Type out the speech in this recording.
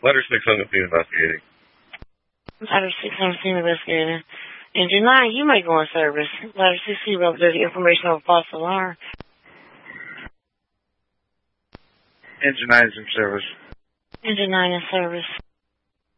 Letter 6 on the scene investigating. Letter 6 on the scene investigating. Engine 9, you may go in service. Letter 6, you will update the information of a false alarm. Engine 9 is in service. Engine 9 in service.